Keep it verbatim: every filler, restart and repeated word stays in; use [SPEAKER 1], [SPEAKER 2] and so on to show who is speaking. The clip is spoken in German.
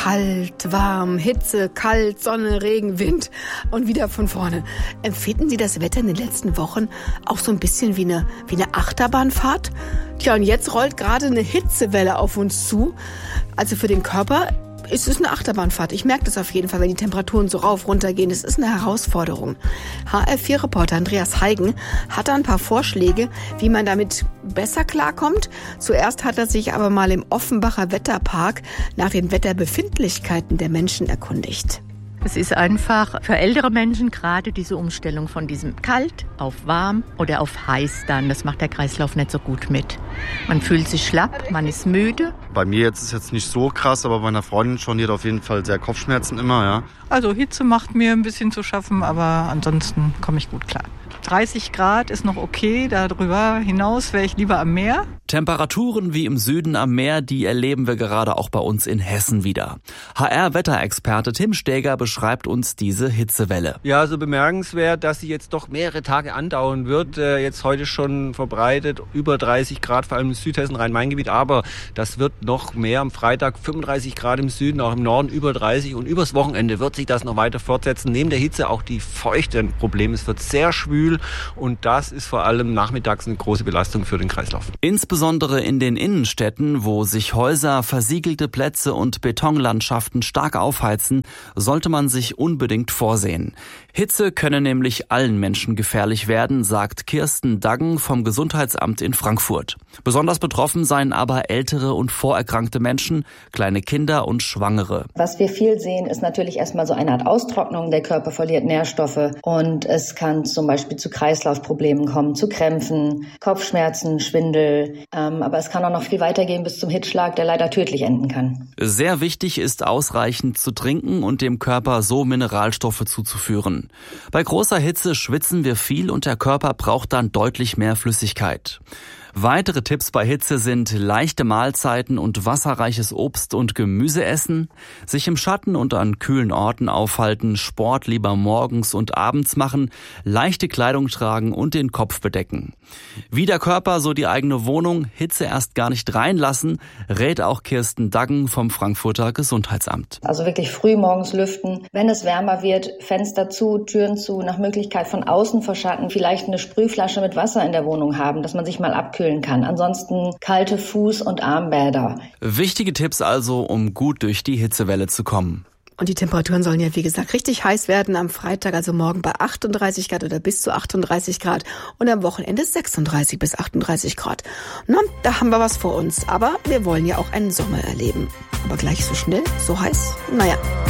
[SPEAKER 1] Kalt, warm, Hitze, kalt, Sonne, Regen, Wind und wieder von vorne. Empfinden Sie das Wetter in den letzten Wochen auch so ein bisschen wie eine, wie eine Achterbahnfahrt? Tja, und jetzt rollt gerade eine Hitzewelle auf uns zu. Also für den Körper ist es eine Achterbahnfahrt. Ich merke das auf jeden Fall, wenn die Temperaturen so rauf, runter gehen. Es ist eine Herausforderung. H R vier Reporter Andreas Heigen hat da ein paar Vorschläge, wie man damit besser klarkommt. Zuerst hat er sich aber mal im Offenbacher Wetterpark nach den Wetterbefindlichkeiten der Menschen erkundigt.
[SPEAKER 2] Es ist einfach für ältere Menschen gerade diese Umstellung von diesem kalt auf warm oder auf heiß dann. Das macht der Kreislauf nicht so gut mit. Man fühlt sich schlapp, man ist müde.
[SPEAKER 3] Bei mir jetzt ist es jetzt nicht so krass, aber bei meiner Freundin schon, die hat auf jeden Fall sehr Kopfschmerzen immer, ja.
[SPEAKER 4] Also Hitze macht mir ein bisschen zu schaffen, aber ansonsten komme ich gut klar. dreißig Grad ist noch okay, darüber hinaus wäre ich lieber am Meer.
[SPEAKER 5] Temperaturen wie im Süden am Meer, die erleben wir gerade auch bei uns in Hessen wieder. H R-Wetterexperte Tim Steger beschreibt uns diese Hitzewelle.
[SPEAKER 6] Ja, so bemerkenswert, dass sie jetzt doch mehrere Tage andauern wird. Äh, jetzt heute schon verbreitet, über dreißig Grad, vor allem im Südhessen, Rhein-Main-Gebiet. Aber das wird noch mehr am Freitag, fünfunddreißig Grad im Süden, auch im Norden über dreißig. Und übers Wochenende wird sich das noch weiter fortsetzen. Neben der Hitze auch die Feuchte ein Problem. Es wird sehr schwül und das ist vor allem nachmittags eine große Belastung für den Kreislauf.
[SPEAKER 5] Insbesondere in den Innenstädten, wo sich Häuser, versiegelte Plätze und Betonlandschaften stark aufheizen, sollte man sich unbedingt vorsehen. Hitze könne nämlich allen Menschen gefährlich werden, sagt Kirsten Daggen vom Gesundheitsamt in Frankfurt. Besonders betroffen seien aber ältere und vorerkrankte Menschen, kleine Kinder und Schwangere.
[SPEAKER 7] Was wir viel sehen, ist natürlich erstmal so eine Art Austrocknung. Der Körper verliert Nährstoffe und es kann zum Beispiel zu Kreislaufproblemen kommen, zu Krämpfen, Kopfschmerzen, Schwindel. Ähm, aber es kann auch noch viel weitergehen bis zum Hitzschlag, der leider tödlich enden kann.
[SPEAKER 5] Sehr wichtig ist, ausreichend zu trinken und dem Körper so Mineralstoffe zuzuführen. Bei großer Hitze schwitzen wir viel und der Körper braucht dann deutlich mehr Flüssigkeit. Weitere Tipps bei Hitze sind leichte Mahlzeiten und wasserreiches Obst und Gemüse essen, sich im Schatten und an kühlen Orten aufhalten, Sport lieber morgens und abends machen, leichte Kleidung tragen und den Kopf bedecken. Wie der Körper, so die eigene Wohnung, Hitze erst gar nicht reinlassen, rät auch Kirsten Daggen vom Frankfurter Gesundheitsamt.
[SPEAKER 7] Also wirklich früh morgens lüften. Wenn es wärmer wird, Fenster zu, Türen zu, nach Möglichkeit von außen verschatten, vielleicht eine Sprühflasche mit Wasser in der Wohnung haben, dass man sich mal abkühlen kann. Ansonsten kalte Fuß- und Armbäder.
[SPEAKER 5] Wichtige Tipps also, um gut durch die Hitzewelle zu kommen.
[SPEAKER 1] Und die Temperaturen sollen ja, wie gesagt, richtig heiß werden am Freitag, also morgen bei achtunddreißig Grad oder bis zu achtunddreißig Grad und am Wochenende sechsunddreißig bis achtunddreißig Grad. Na, da haben wir was vor uns, aber wir wollen ja auch einen Sommer erleben. Aber gleich so schnell, so heiß? Naja.